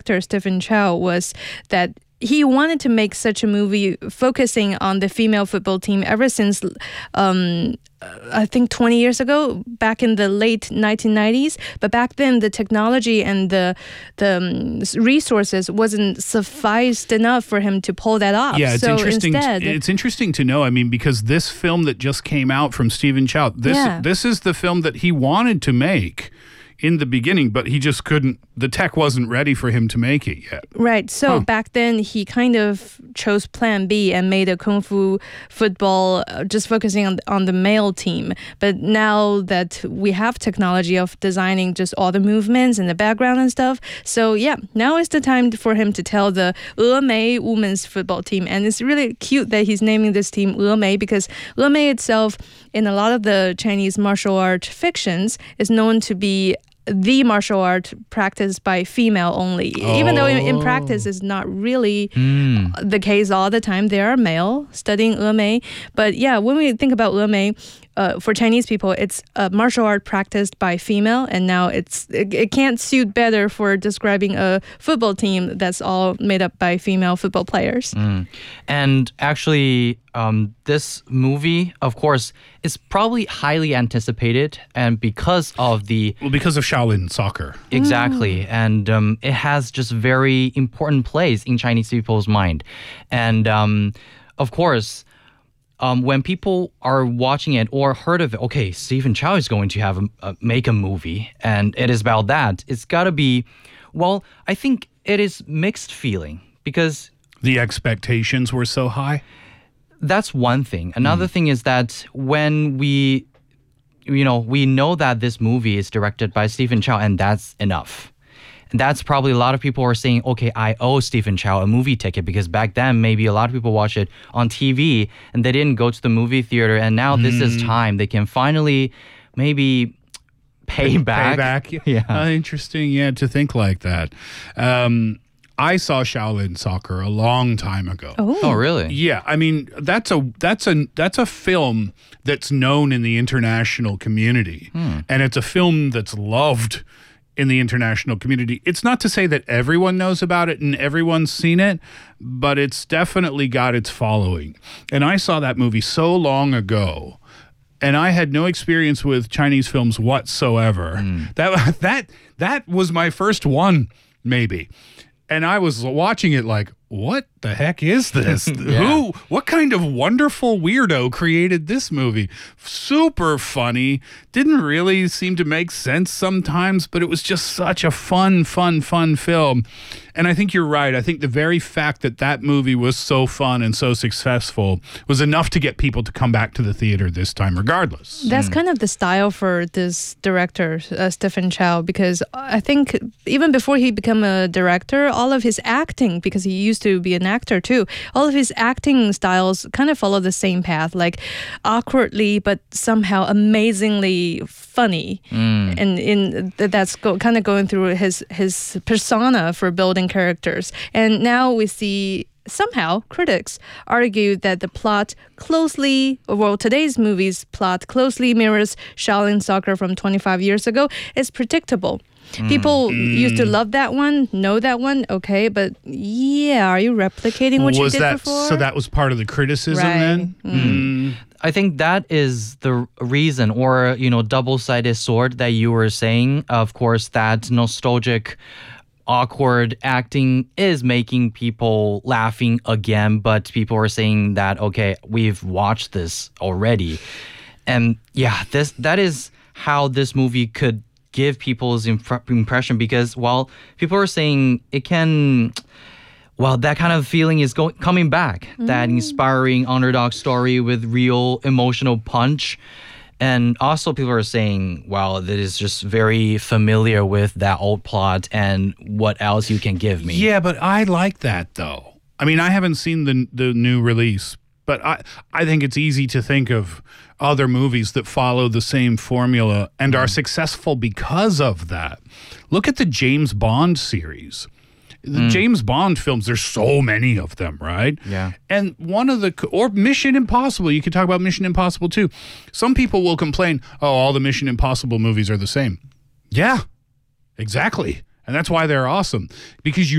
director Stephen Chow was that he wanted to make such a movie focusing on the female football team ever since I think 20 years ago, back in the late 1990s. But back then, the technology and the resources wasn't sufficed enough for him to pull that off. Yeah, it's so interesting. Instead, it's interesting to know. I mean, because this film that just came out from Stephen Chow, this is the film that he wanted to make in the beginning, but he just couldn't. The tech wasn't ready for him to make it yet. Right. So back then, he kind of chose Plan B and made a kung fu football, just focusing on the male team. But now that we have technology of designing just all the movements and the background and stuff, so yeah, now is the time for him to tell the Emei women's football team. And it's really cute that he's naming this team Emei, because Emei itself, in a lot of the Chinese martial art fictions, is known to be the martial art practiced by female only. Even though in practice it's not really the case all the time. There are male studying Emei. But yeah, when we think about Emei, for Chinese people, it's a martial art practiced by female, and now it can't suit better for describing a football team that's all made up by female football players. And actually, this movie, of course, is probably highly anticipated, and because of Shaolin soccer. Exactly. And it has just very important place in Chinese people's mind. And of course, when people are watching it or heard of it, okay, Stephen Chow is going to make a movie, and it is about that. It's got to be, well, I think it is mixed feeling, because the expectations were so high. That's one thing. Another thing is that when we know that this movie is directed by Stephen Chow, and that's enough. And that's probably a lot of people are saying, okay, I owe Stephen Chow a movie ticket, because back then maybe a lot of people watch it on TV and they didn't go to the movie theater, and now this is time they can finally maybe pay back. Pay back. Yeah. Interesting, to think like that. I saw Shaolin Soccer a long time ago. Oh, really? Yeah, I mean that's a film that's known in the international community, and it's a film that's loved in the international community. It's not to say that everyone knows about it and everyone's seen it, but it's definitely got its following. And I saw that movie so long ago, and I had no experience with Chinese films whatsoever. That was my first one, maybe. And I was watching it like, what the heck is this? What kind of wonderful weirdo created this movie? Super funny. Didn't really seem to make sense sometimes, but it was just such a fun film. And I think you're right. I think the very fact that movie was so fun and so successful was enough to get people to come back to the theater this time regardless. That's kind of the style for this director, Stephen Chow, because I think even before he became a director, all of his acting, because he used to be an actor too, all of his acting styles kind of follow the same path, like awkwardly but somehow amazingly funny. And that's kind of going through his persona for building characters. And now we see somehow critics argue that the plot today's movie's plot closely mirrors Shaolin Soccer from 25 years ago. It's predictable. People used to love that one, know that one, okay, but are you replicating what you did before? So that was part of the criticism then? I think that is the reason, or, double-sided sword that you were saying. Of course, that nostalgic, awkward acting is making people laughing again, but people are saying that, okay, we've watched this already. And that is how this movie could give people's impression, because people are saying it can, that kind of feeling is coming back, that inspiring underdog story with real emotional punch. And also people are saying, that is just very familiar with that old plot, and what else you can give me. Yeah, but I like that though. I mean, I haven't seen the new release, but I think it's easy to think of other movies that follow the same formula and are successful because of that. Look at the James Bond series. The James Bond films, there's so many of them, right? Yeah. And or Mission Impossible, you could talk about Mission Impossible too. Some people will complain, all the Mission Impossible movies are the same. Yeah, exactly. And that's why they're awesome, because